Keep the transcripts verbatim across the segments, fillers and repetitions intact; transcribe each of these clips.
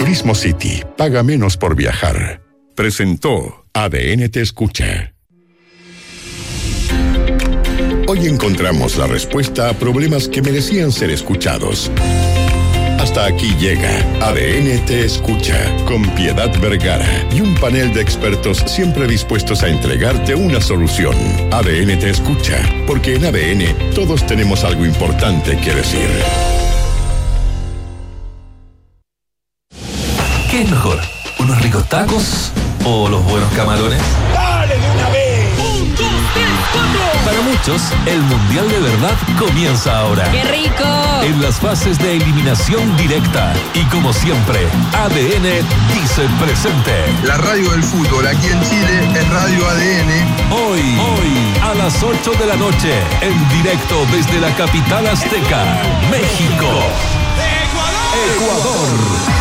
Turismo City. Paga menos por viajar. Presentó A D N Te Escucha. Hoy encontramos la respuesta a problemas que merecían ser escuchados. Hasta aquí llega A D N Te Escucha, con Piedad Vergara y un panel de expertos siempre dispuestos a entregarte una solución. A D N Te Escucha, porque en A D N todos tenemos algo importante que decir. ¿Qué es mejor? ¿Unos ricos tacos o los buenos camarones? ¡Dale de una vez! ¡Un, dos, tres, cuatro! Para muchos, el Mundial de Verdad comienza ahora. ¡Qué rico! En las fases de eliminación directa. Y como siempre, A D N dice presente. La radio del fútbol aquí en Chile es Radio A D N. Hoy, hoy, a las ocho de la noche, en directo desde la capital azteca, México. Ecuador. Ecuador.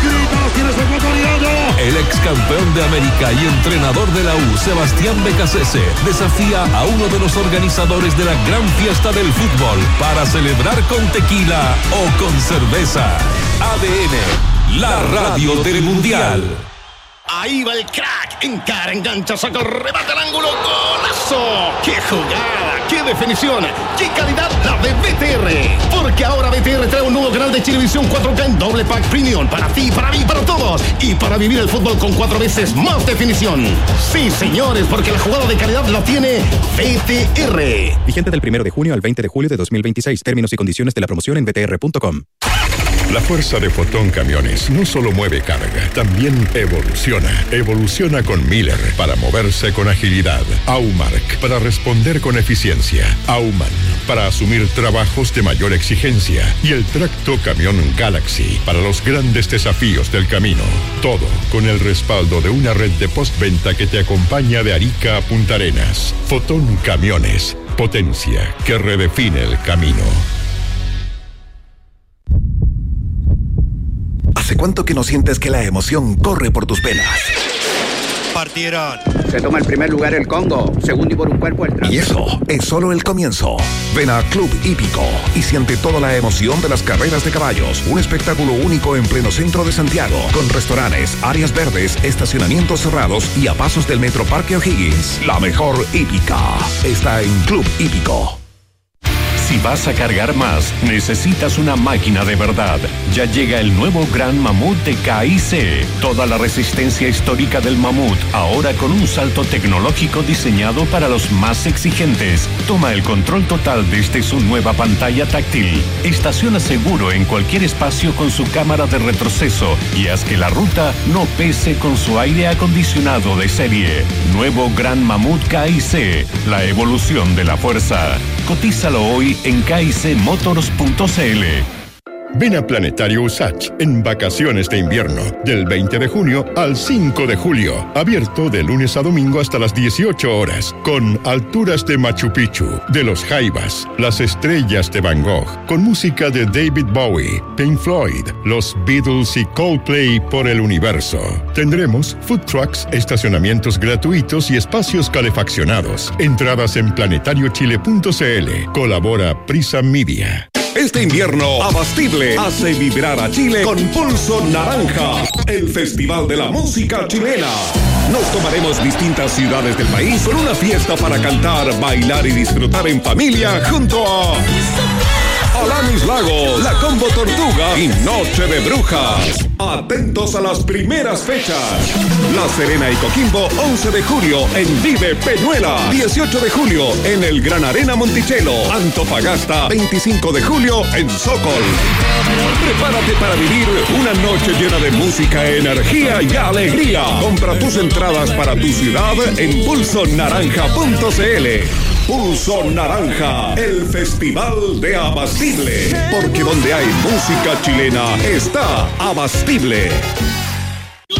El ex campeón de América y entrenador de la U, Sebastián Becasese, desafía a uno de los organizadores de la gran fiesta del fútbol para celebrar con tequila o con cerveza. A D N, la radio del Mundial. Ahí va el crack, encara, engancha, saca el remate al ángulo, ¡golazo! ¡Qué jugada! ¡Qué definición! ¡Qué calidad la de B T R! Porque ahora B T R trae un nuevo canal de Chilevisión cuatro K en doble pack premium para ti, para mí, para todos y para vivir el fútbol con cuatro veces más definición. Sí, señores, porque la jugada de calidad la tiene B T R. Vigente del primero de junio al veinte de julio de dos mil veintiséis. Términos y condiciones de la promoción en b t r punto com. La fuerza de Fotón Camiones no solo mueve carga, también evoluciona. Evoluciona con Miller para moverse con agilidad. Aumark para responder con eficiencia. Auman para asumir trabajos de mayor exigencia. Y el tracto camión Galaxy para los grandes desafíos del camino. Todo con el respaldo de una red de postventa que te acompaña de Arica a Punta Arenas. Fotón Camiones. Potencia que redefine el camino. ¿Hace cuánto que no sientes que la emoción corre por tus venas? Partieron. Se toma el primer lugar el Congo, segundo y por un cuerpo el tránsito. Y eso es solo el comienzo. Ven a Club Hípico y siente toda la emoción de las carreras de caballos. Un espectáculo único en pleno centro de Santiago, con restaurantes, áreas verdes, estacionamientos cerrados y a pasos del Metro Parque O'Higgins. La mejor hípica está en Club Hípico. Si vas a cargar más, necesitas una máquina de verdad. Ya llega el nuevo Gran Mamut de K I C. Toda la resistencia histórica del mamut, ahora con un salto tecnológico diseñado para los más exigentes. Toma el control total desde su nueva pantalla táctil. Estaciona seguro en cualquier espacio con su cámara de retroceso y haz que la ruta no pese con su aire acondicionado de serie. Nuevo Gran Mamut K I C, la evolución de la fuerza. Cotízalo hoy en k i c motors punto c l. Ven a Planetario Usach en vacaciones de invierno, del veinte de junio al cinco de julio. Abierto de lunes a domingo hasta las dieciocho horas, con alturas de Machu Picchu, de los Jaivas, las estrellas de Van Gogh, con música de David Bowie, Pink Floyd, los Beatles y Coldplay por el universo. Tendremos food trucks, estacionamientos gratuitos y espacios calefaccionados. Entradas en planetario chile punto c l. Colabora Prisa Media. Este invierno, Abastible hace vibrar a Chile con Pulso Naranja, el festival de la música chilena. Nos tomaremos distintas ciudades del país con una fiesta para cantar, bailar y disfrutar en familia junto a Alanis Lagos, La Combo Tortuga y Noche de Brujas. Atentos a las primeras fechas. La Serena y Coquimbo, once de julio en Vive Peñuela. dieciocho de julio en el Gran Arena Monticello. Antofagasta, veinticinco de julio en Sokol. Prepárate para vivir una noche llena de música, energía y alegría. Compra tus entradas para tu ciudad en pulso naranja punto c l. Pulso Naranja, el festival de Abastible. Porque donde hay música chilena está Abastible.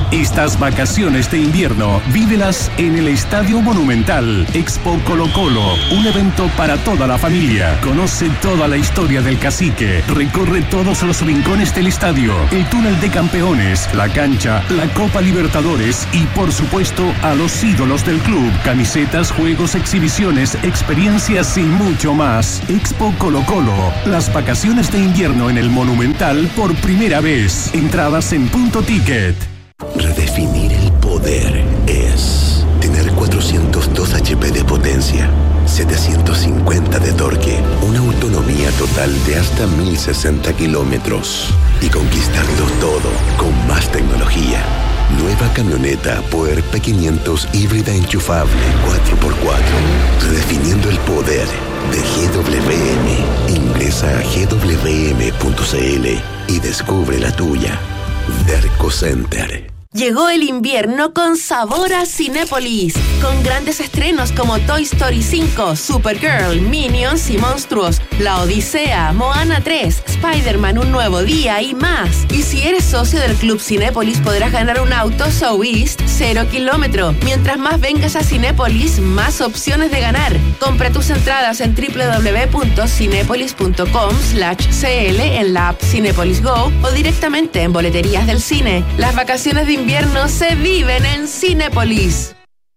Estas vacaciones de invierno, vívelas en el Estadio Monumental. Expo Colo Colo, un evento para toda la familia. Conoce toda la historia del Cacique. Recorre todos los rincones del estadio, el túnel de campeones, la cancha, la Copa Libertadores y, por supuesto, a los ídolos del club. Camisetas, juegos, exhibiciones, experiencias y mucho más. Expo Colo Colo, las vacaciones de invierno en el Monumental por primera vez. Entradas en Punto Ticket. Redefinir el poder es tener cuatrocientos dos hachas de potencia, setecientos cincuenta de torque, una autonomía total de hasta mil sesenta kilómetros y conquistarlo todo con más tecnología. Nueva camioneta Power P quinientos híbrida enchufable cuatro por cuatro. Redefiniendo el poder de G W M. Ingresa a G W M punto C L y descubre la tuya. Derco Center. Llegó el invierno con sabor a Cinépolis, con grandes estrenos como Toy Story cinco, Supergirl, Minions y Monstruos, La Odisea, Moana tres, Spider-Man Un Nuevo Día y más. Y si eres socio del Club Cinépolis podrás ganar un auto Southeast cero kilómetro. Mientras más vengas a Cinépolis, más opciones de ganar. Compra tus entradas en w w w punto cinepolis punto com slash c l en la app Cinépolis Go o directamente en boleterías del cine. Las vacaciones de invierno se viven en Cinépolis.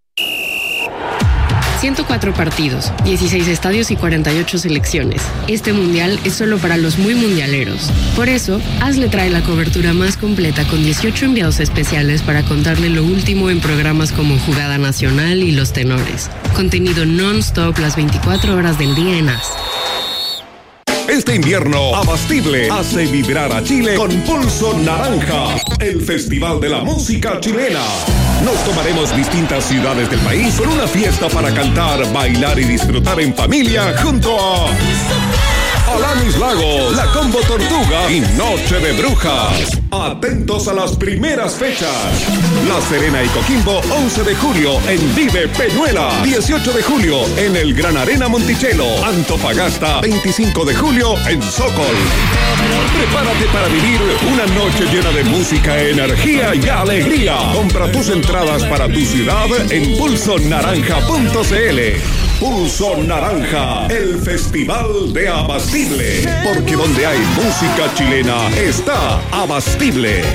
ciento cuatro partidos, dieciséis estadios y cuarenta y ocho selecciones. Este mundial es solo para los muy mundialeros. Por eso, Hazle trae la cobertura más completa con dieciocho enviados especiales para contarle lo último en programas como Jugada Nacional y Los Tenores. Contenido non-stop las veinticuatro horas del día en A S. Este invierno, Abastible hace vibrar a Chile con Pulso Naranja, el festival de la música chilena. Nos tomaremos distintas ciudades del país con una fiesta para cantar, bailar y disfrutar en familia junto a Alanis Lagos, La Combo Tortuga y Noche de Brujas. Atentos a las primeras fechas. La Serena y Coquimbo, once de julio en Vive Peñuela. dieciocho de julio en el Gran Arena Monticello. Antofagasta, veinticinco de julio en Sokol. Prepárate para vivir una noche llena de música, energía y alegría. Compra tus entradas para tu ciudad en pulso naranja punto c l. Pulso Naranja, el festival de Abastible. Porque donde hay música chilena está Abastible.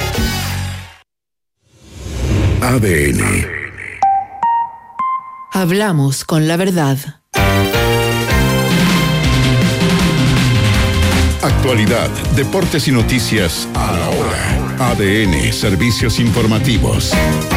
A D N. Hablamos con la verdad. Actualidad, deportes y noticias a la hora. A D N, servicios informativos.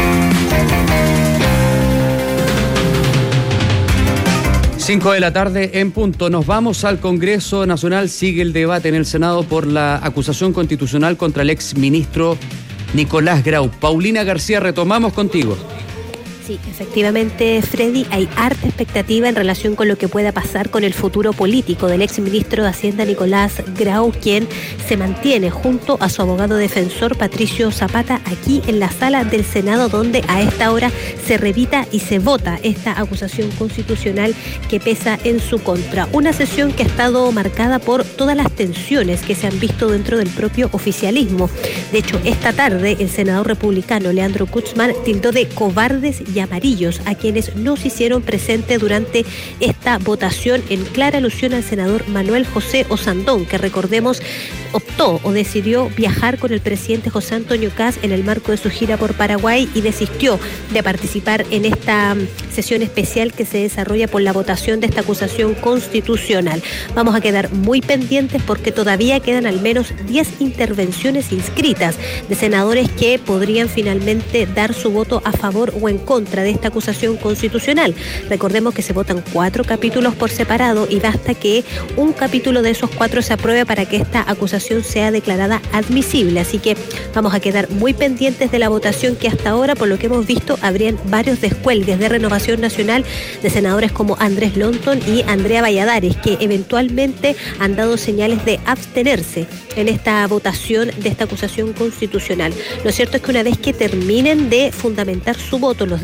cinco de la tarde en punto. Nos vamos al Congreso Nacional. Sigue el debate en el Senado por la acusación constitucional contra el ex ministro Nicolás Grau. Paulina García, retomamos contigo. Sí, efectivamente, Freddy, hay harta expectativa en relación con lo que pueda pasar con el futuro político del exministro de Hacienda Nicolás Grau, quien se mantiene junto a su abogado defensor Patricio Zapata aquí en la sala del Senado, donde a esta hora se revita y se vota esta acusación constitucional que pesa en su contra. Una sesión que ha estado marcada por todas las tensiones que se han visto dentro del propio oficialismo. De hecho, esta tarde el senador republicano Leandro Kutzman tildó de cobardes y amarillos a quienes no se hicieron presentes durante esta votación, en clara alusión al senador Manuel José Osandón, que recordemos optó o decidió viajar con el presidente José Antonio Kast en el marco de su gira por Paraguay y desistió de participar en esta sesión especial que se desarrolla por la votación de esta acusación constitucional. Vamos a quedar muy pendientes porque todavía quedan al menos diez intervenciones inscritas de senadores que podrían finalmente dar su voto a favor o en contra de esta acusación constitucional. Recordemos que se votan cuatro capítulos por separado y basta que un capítulo de esos cuatro se apruebe para que esta acusación sea declarada admisible. Así que vamos a quedar muy pendientes de la votación, que hasta ahora, por lo que hemos visto, habrían varios descuelgues de Renovación Nacional de senadores como Andrés Lonton y Andrea Valladares, que eventualmente han dado señales de abstenerse en esta votación de esta acusación constitucional. Lo cierto es que una vez que terminen de fundamentar su voto los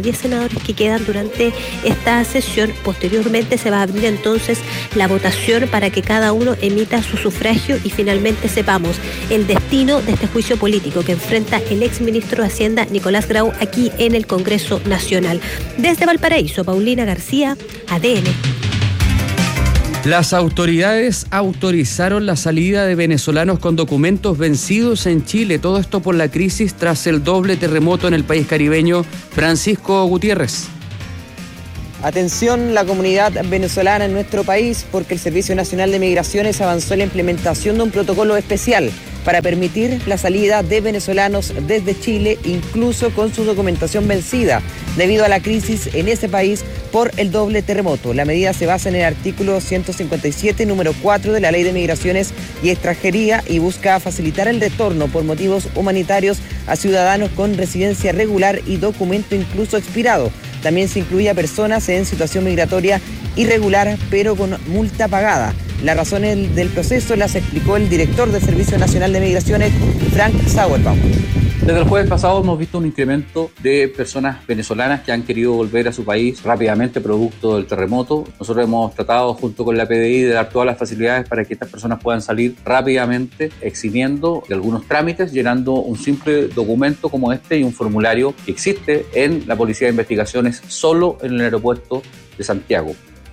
diez senadores que quedan durante esta sesión. Posteriormente se va a abrir entonces la votación para que cada uno emita su sufragio y finalmente sepamos el destino de este juicio político que enfrenta el exministro de Hacienda Nicolás Grau aquí en el Congreso Nacional. Desde Valparaíso, Paulina García, A D N. Las autoridades autorizaron la salida de venezolanos con documentos vencidos en Chile. Todo esto por la crisis tras el doble terremoto en el país caribeño. Francisco Gutiérrez. Atención la comunidad venezolana en nuestro país, porque el Servicio Nacional de Migraciones avanzó en la implementación de un protocolo especial para permitir la salida de venezolanos desde Chile, incluso con su documentación vencida, debido a la crisis en ese país por el doble terremoto. La medida se basa en el artículo ciento cincuenta y siete, número cuatro de la Ley de Migraciones y Extranjería y busca facilitar el retorno por motivos humanitarios a ciudadanos con residencia regular y documento incluso expirado. También se incluye a personas en situación migratoria irregular, pero con multa pagada. Las razones del proceso las explicó el director del Servicio Nacional de Migraciones, Frank Sauerbaum. Desde el jueves pasado hemos visto un incremento de personas venezolanas que han querido volver a su país rápidamente producto del terremoto. Nosotros hemos tratado junto con la P D I de dar todas las facilidades para que estas personas puedan salir rápidamente, eximiendo de algunos trámites, llenando un simple documento como este y un formulario que existe en la Policía de Investigaciones solo en el aeropuerto de Santiago.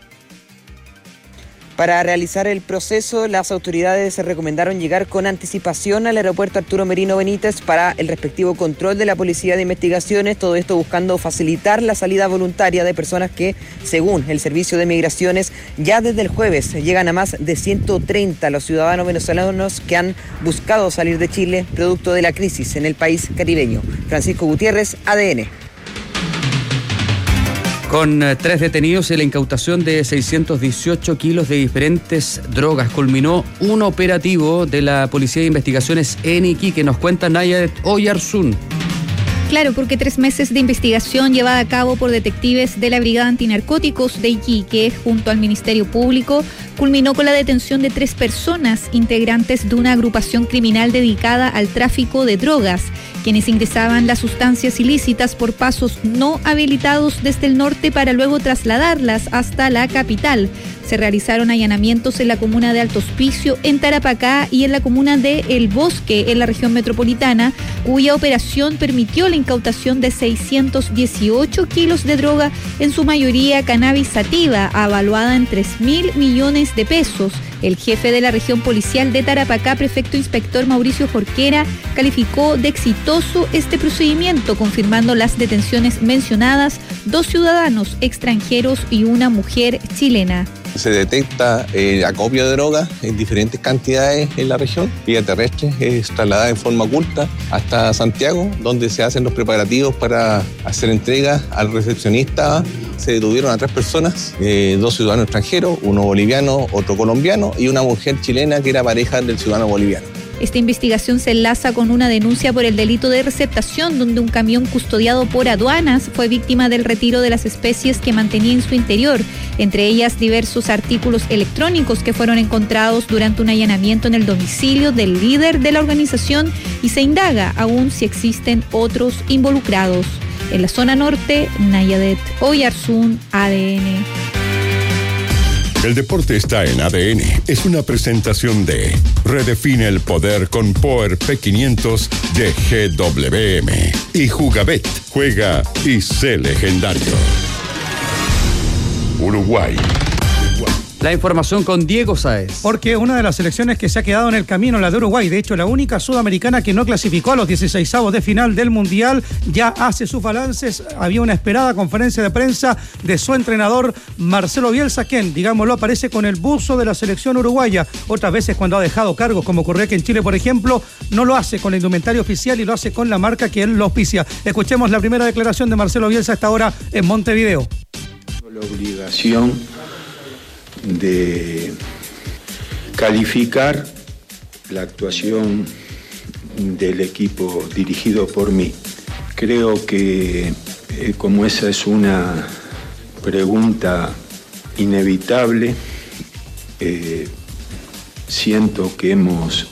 Para realizar el proceso, las autoridades recomendaron llegar con anticipación al aeropuerto Arturo Merino Benítez para el respectivo control de la Policía de Investigaciones, todo esto buscando facilitar la salida voluntaria de personas que, según el Servicio de Migraciones, ya desde el jueves llegan a más de ciento treinta los ciudadanos venezolanos que han buscado salir de Chile producto de la crisis en el país caribeño. Francisco Gutiérrez, A D N. Con eh, tres detenidos y la incautación de seiscientos dieciocho kilos de diferentes drogas, culminó un operativo de la Policía de Investigaciones en Iquique, que nos cuenta Naya Oyarzún. Claro, porque tres meses de investigación llevada a cabo por detectives de la Brigada Antinarcóticos de Iquique junto al Ministerio Público culminó con la detención de tres personas integrantes de una agrupación criminal dedicada al tráfico de drogas, quienes ingresaban las sustancias ilícitas por pasos no habilitados desde el norte para luego trasladarlas hasta la capital. Se realizaron allanamientos en la comuna de Alto Hospicio, en Tarapacá y en la comuna de El Bosque, en la región metropolitana, cuya operación permitió la incautación de seiscientos dieciocho kilos de droga, en su mayoría cannabis sativa, avaluada en tres mil millones de pesos. El jefe de la región policial de Tarapacá, prefecto inspector Mauricio Jorquera, calificó de exitoso este procedimiento, confirmando las detenciones mencionadas, dos ciudadanos extranjeros y una mujer chilena. Se detecta eh, acopio de drogas en diferentes cantidades en la región. Vía terrestre es trasladada en forma oculta hasta Santiago, donde se hacen los preparativos para hacer entrega al recepcionista. Se detuvieron a tres personas, eh, dos ciudadanos extranjeros, uno boliviano, otro colombiano y una mujer chilena que era pareja del ciudadano boliviano. Esta investigación se enlaza con una denuncia por el delito de receptación, donde un camión custodiado por aduanas fue víctima del retiro de las especies que mantenía en su interior, entre ellas diversos artículos electrónicos que fueron encontrados durante un allanamiento en el domicilio del líder de la organización, y se indaga aún si existen otros involucrados. En la zona norte, Nayadet Oyarzún, A D N. El deporte está en A D N. Es una presentación de Redefine el poder con Power P quinientos de G W M. Y Jugabet. Juega y sé legendario. Uruguay. La información con Diego Sáez. Porque una de las selecciones que se ha quedado en el camino, la de Uruguay, de hecho la única sudamericana que no clasificó a los dieciseisavos de final del Mundial, ya hace sus balances. Había una esperada conferencia de prensa de su entrenador Marcelo Bielsa, quien, digámoslo, aparece con el buzo de la selección uruguaya. Otras veces cuando ha dejado cargos, como ocurrió aquí en Chile, por ejemplo, no lo hace con la indumentaria oficial y lo hace con la marca que él lo auspicia. Escuchemos la primera declaración de Marcelo Bielsa a esta hora en Montevideo. La obligación de calificar la actuación del equipo dirigido por mí. Creo que eh, como esa es una pregunta inevitable, eh, siento que hemos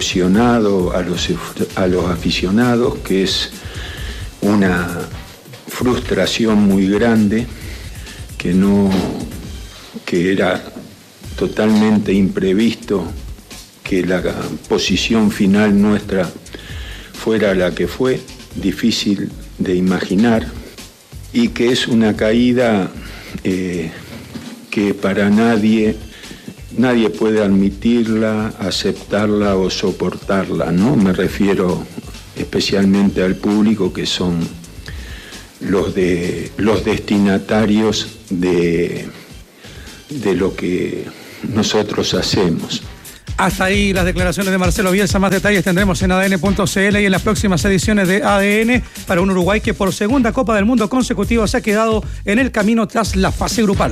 decepcionado a los, a los aficionados, que es una frustración muy grande, que no, que era totalmente imprevisto que la posición final nuestra fuera la que fue, difícil de imaginar, y que es una caída eh, que para nadie, nadie puede admitirla, aceptarla o soportarla, ¿no? Me refiero especialmente al público, que son los, de, los destinatarios de, de lo que nosotros hacemos. Hasta ahí las declaraciones de Marcelo Bielsa. Más detalles tendremos en A D N punto C L y en las próximas ediciones de A D N para un Uruguay que por segunda Copa del Mundo consecutiva se ha quedado en el camino tras la fase grupal.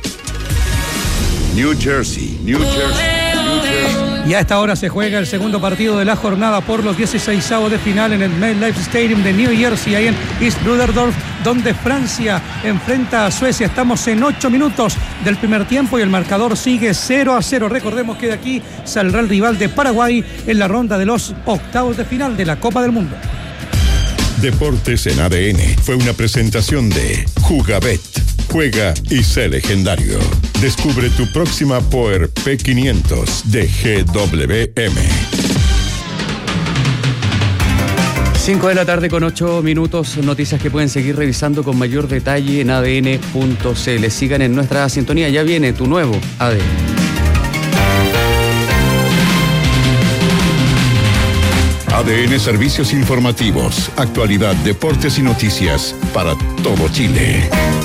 New Jersey, New Jersey, New Jersey. Y a esta hora se juega el segundo partido de la jornada por los dieciseisavos de final en el MetLife Stadium de New Jersey, ahí en East Rutherford, donde Francia enfrenta a Suecia. Estamos en ocho minutos del primer tiempo y el marcador sigue cero a cero. Recordemos que de aquí saldrá el rival de Paraguay en la ronda de los octavos de final de la Copa del Mundo. Deportes en A D N fue una presentación de Jugabet. Juega y sé legendario. Descubre tu próxima Power P quinientos de G W M. cinco de la tarde con ocho minutos, noticias que pueden seguir revisando con mayor detalle en A D N punto C L. Sigan en nuestra sintonía, ya viene tu nuevo A D N. A D N Servicios Informativos, actualidad, deportes y noticias para todo Chile.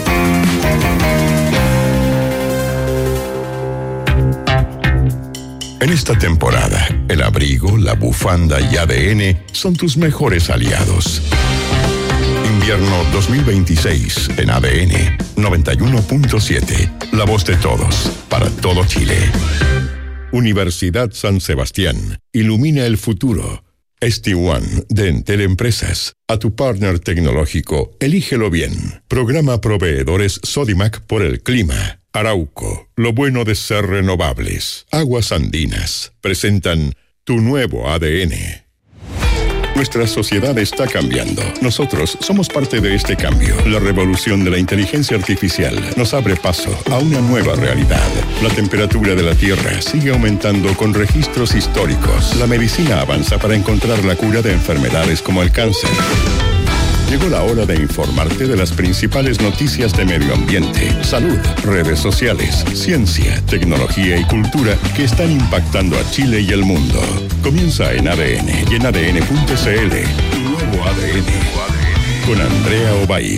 En esta temporada, el abrigo, la bufanda y A D N son tus mejores aliados. Invierno dos mil veintiséis en A D N noventa y uno punto siete. La voz de todos, para todo Chile. Universidad San Sebastián. Ilumina el futuro. S T One de Entel Empresas. A tu partner tecnológico, elígelo bien. Programa Proveedores Sodimac por el clima. Arauco, lo bueno de ser renovables. Aguas Andinas presentan tu nuevo A D N. Nuestra sociedad está cambiando. Nosotros somos parte de este cambio. La revolución de la inteligencia artificial nos abre paso a una nueva realidad. La temperatura de la Tierra sigue aumentando con registros históricos. La medicina avanza para encontrar la cura de enfermedades como el cáncer. Llegó la hora de informarte de las principales noticias de medio ambiente, salud, redes sociales, ciencia, tecnología y cultura que están impactando a Chile y el mundo. Comienza en A D N y en A D N punto C L. Tu nuevo A D N con Andrea Obaid.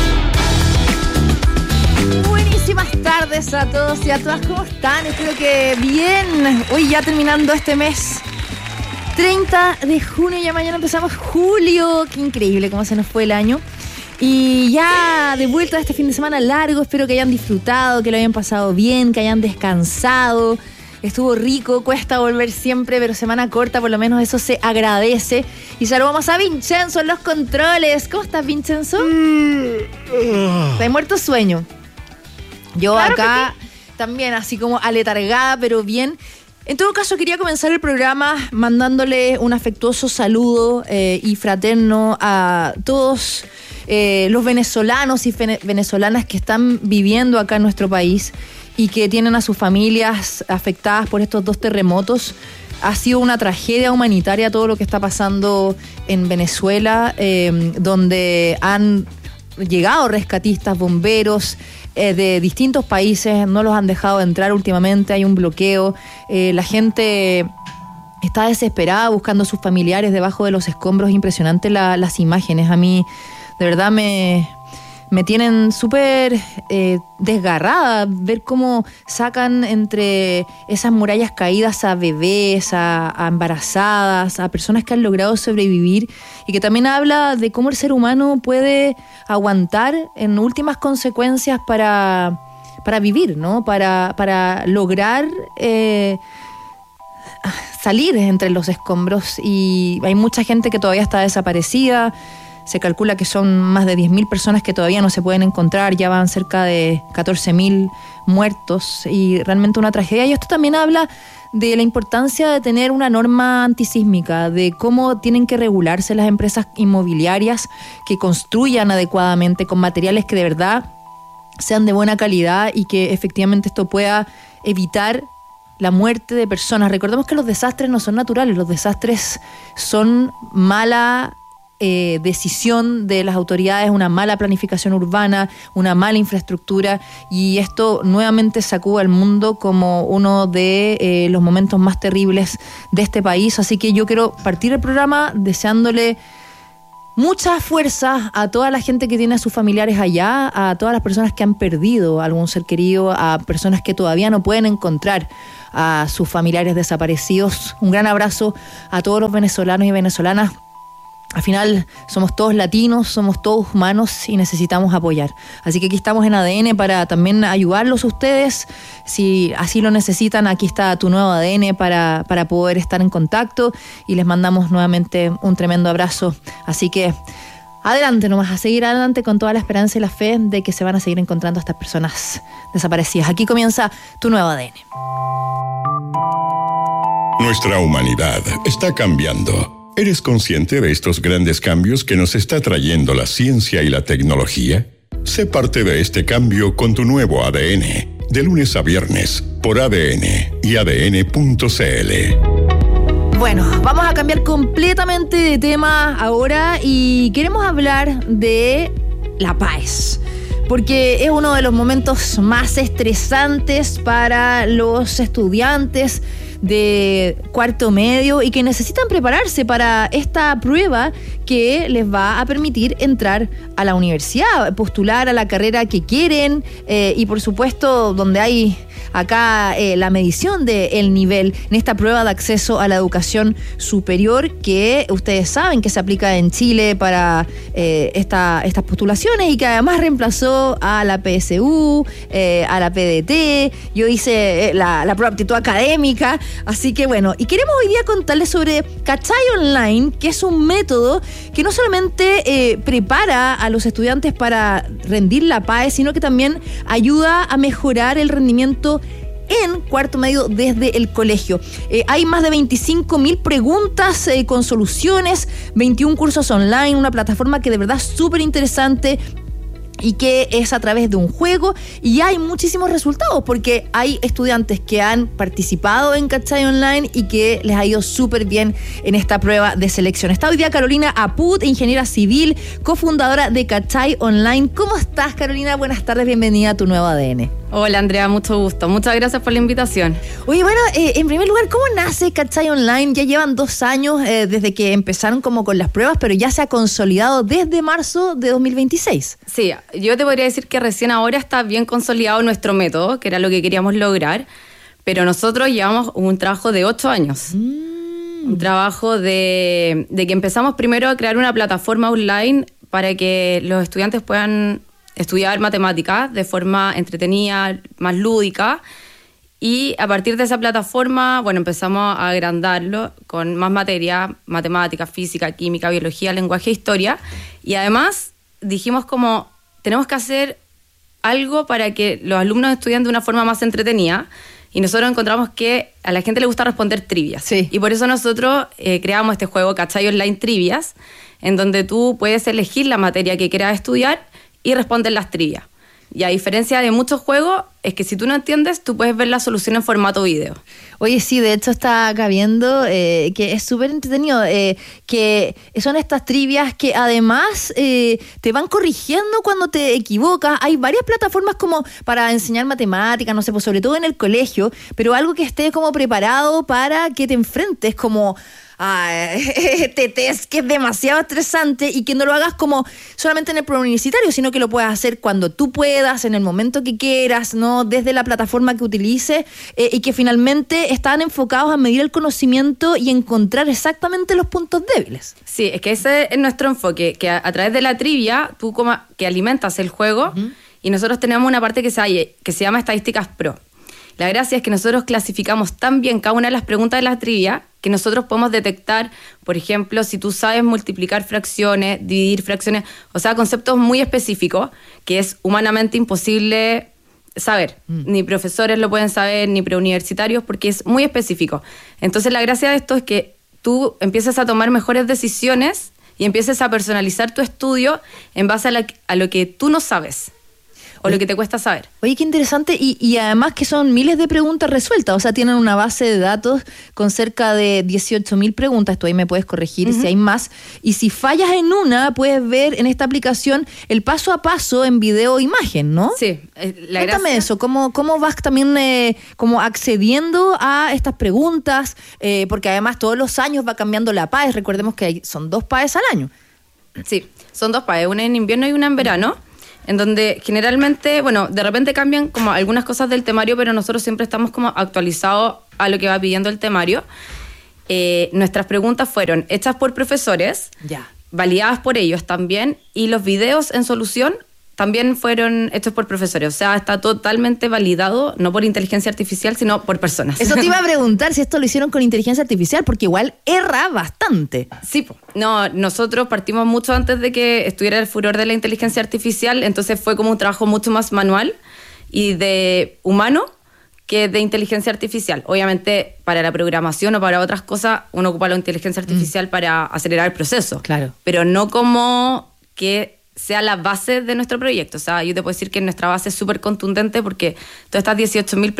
Buenísimas tardes a todos y a todas. ¿Cómo están? Espero que bien. Hoy ya terminando este mes. treinta de junio, ya mañana empezamos julio. Qué increíble cómo se nos fue el año. Y ya de vuelta de este fin de semana largo, espero que hayan disfrutado, que lo hayan pasado bien, que hayan descansado. Estuvo rico, cuesta volver siempre, pero semana corta, por lo menos eso se agradece. Y saludamos a Vincenzo en los controles. ¿Cómo estás, Vincenzo? ¿Te has muerto sueño? Yo claro acá sí. También, así como aletargada, pero bien. En todo caso, quería comenzar el programa mandándole un afectuoso saludo eh, y fraterno a todos eh, los venezolanos y fe- venezolanas que están viviendo acá en nuestro país y que tienen a sus familias afectadas por estos dos terremotos. Ha sido una tragedia humanitaria todo lo que está pasando en Venezuela, eh, donde han llegado rescatistas, bomberos, Eh, de distintos países, no los han dejado entrar últimamente, hay un bloqueo, eh, la gente está desesperada buscando a sus familiares debajo de los escombros. Impresionante la, las imágenes, a mí de verdad me, me tienen súper eh, desgarrada ver cómo sacan entre esas murallas caídas a bebés, a, a embarazadas, a personas que han logrado sobrevivir, y que también habla de cómo el ser humano puede aguantar en últimas consecuencias para, para vivir, ¿no? Para, para lograr eh, salir entre los escombros. Y hay mucha gente que todavía está desaparecida. Se calcula que son más de diez mil personas que todavía no se pueden encontrar, ya van cerca de catorce mil muertos y realmente una tragedia. Y esto también habla de la importancia de tener una norma antisísmica, de cómo tienen que regularse las empresas inmobiliarias que construyan adecuadamente con materiales que de verdad sean de buena calidad y que efectivamente esto pueda evitar la muerte de personas. Recordemos que los desastres no son naturales, los desastres son mala eh, decisión de las autoridades, una mala planificación urbana, una mala infraestructura, y esto nuevamente sacude al mundo como uno de eh, los momentos más terribles de este país. Así que yo quiero partir el programa deseándole mucha fuerza a toda la gente que tiene a sus familiares allá, a todas las personas que han perdido a algún ser querido, a personas que todavía no pueden encontrar a sus familiares desaparecidos. Un gran abrazo a todos los venezolanos y venezolanas. Al final somos todos latinos, somos todos humanos y necesitamos apoyar. Así que aquí estamos en A D N para también ayudarlos a ustedes. Si así lo necesitan, aquí está tu nuevo A D N para, para poder estar en contacto, y les mandamos nuevamente un tremendo abrazo. Así que adelante nomás, a seguir adelante con toda la esperanza y la fe de que se van a seguir encontrando a estas personas desaparecidas. Aquí comienza tu nuevo A D N. Nuestra humanidad está cambiando. ¿Eres consciente de estos grandes cambios que nos está trayendo la ciencia y la tecnología? Sé parte de este cambio con tu nuevo A D N, de lunes a viernes, por A D N y A D N punto C L. Bueno, vamos a cambiar completamente de tema ahora y queremos hablar de la paz, porque es uno de los momentos más estresantes para los estudiantes de cuarto medio y que necesitan prepararse para esta prueba que les va a permitir entrar a la universidad, postular a la carrera que quieren eh, y por supuesto donde hay acá eh, la medición del nivel en esta prueba de acceso a la educación superior, que ustedes saben que se aplica en Chile para eh, esta, estas postulaciones y que además reemplazó a la P S U, eh, a la P D T. Yo hice eh, la, la prueba de aptitud académica, así que bueno, y queremos hoy día contarles sobre Cachai Online, que es un método que no solamente eh, prepara a los estudiantes para rendir la P A E, sino que también ayuda a mejorar el rendimiento en cuarto medio desde el colegio. Eh, hay más de veinticinco mil preguntas eh, con soluciones, veintiún cursos online, una plataforma que de verdad es súper interesante y que es a través de un juego, y hay muchísimos resultados porque hay estudiantes que han participado en Cachai Online y que les ha ido súper bien en esta prueba de selección. Está hoy día Carolina Apud, ingeniera civil, cofundadora de Cachai Online. ¿Cómo estás, Carolina? Buenas tardes, bienvenida a tu nuevo A D N. Hola, Andrea, mucho gusto. Muchas gracias por la invitación. Oye, bueno, eh, en primer lugar, ¿cómo nace Cachai Online? Ya llevan dos años eh, desde que empezaron como con las pruebas, pero ya se ha consolidado desde marzo de dos mil veintiséis. Sí, yo te podría decir que recién ahora está bien consolidado nuestro método, que era lo que queríamos lograr, pero nosotros llevamos un trabajo de ocho años. Mm. Un trabajo de, de que empezamos primero a crear una plataforma online para que los estudiantes puedan estudiar matemáticas de forma entretenida, más lúdica, y a partir de esa plataforma, bueno, empezamos a agrandarlo con más materia, matemática, física, química, biología, lenguaje e historia, y además dijimos como, tenemos que hacer algo para que los alumnos estudien de una forma más entretenida, y nosotros encontramos que a la gente le gusta responder trivias, sí. Y por eso nosotros eh, creamos este juego Cachai Online Trivias, en donde tú puedes elegir la materia que quieras estudiar y responder las trivias. Y a diferencia de muchos juegos, es que si tú no entiendes, tú puedes ver la solución en formato video. Oye, sí, de hecho está acá viendo eh, que es súper entretenido, eh, que son estas trivias que además eh, te van corrigiendo cuando te equivocas. Hay varias plataformas como para enseñar matemáticas, no sé, pues sobre todo en el colegio, pero algo que esté como preparado para que te enfrentes como a este test que es demasiado estresante y que no lo hagas como solamente en el preuniversitario, sino que lo puedas hacer cuando tú puedas, en el momento que quieras, ¿no? Desde la plataforma que utilices, eh, y que finalmente están enfocados a medir el conocimiento y encontrar exactamente los puntos débiles. Sí, es que ese es nuestro enfoque, que a, a través de la trivia tú como que alimentas el juego, uh-huh. Y nosotros tenemos una parte que se, que se llama Estadísticas Pro. La gracia es que nosotros clasificamos tan bien cada una de las preguntas de la trivia que nosotros podemos detectar, por ejemplo, si tú sabes multiplicar fracciones, dividir fracciones, o sea, conceptos muy específicos que es humanamente imposible saber. Mm. Ni profesores lo pueden saber, ni preuniversitarios, porque es muy específico. Entonces, la gracia de esto es que tú empiezas a tomar mejores decisiones y empieces a personalizar tu estudio en base a, la, a lo que tú no sabes o Oye, lo que te cuesta saber. Oye, qué interesante, y, y además que son miles de preguntas resueltas, o sea, tienen una base de datos con cerca de dieciocho mil preguntas, tú ahí me puedes corregir uh-huh. si hay más, y si fallas en una, puedes ver en esta aplicación el paso a paso en video e imagen, ¿no? Sí. La Cuéntame gracia... eso, ¿cómo, cómo vas también eh, como accediendo a estas preguntas? Eh, porque además todos los años va cambiando la P A E S, recordemos que hay, son dos P A E S al año. Sí, son dos P A E S, una en invierno y una en verano, en donde generalmente, bueno, de repente cambian como algunas cosas del temario, pero nosotros siempre estamos como actualizados a lo que va pidiendo el temario. Eh, nuestras preguntas fueron hechas por profesores, ya. validadas por ellos también, y los videos en solución también fueron hechos por profesores. O sea, está totalmente validado, no por inteligencia artificial, sino por personas. Eso te iba a preguntar si esto lo hicieron con inteligencia artificial, porque igual erra bastante. Sí, no, nosotros partimos mucho antes de que estuviera el furor de la inteligencia artificial, entonces fue como un trabajo mucho más manual y de humano que de inteligencia artificial. Obviamente, para la programación o para otras cosas, uno ocupa la inteligencia artificial mm. para acelerar el proceso. Claro. Pero no como que sea la base de nuestro proyecto. O sea, yo te puedo decir que nuestra base es súper contundente porque todas estas dieciocho mil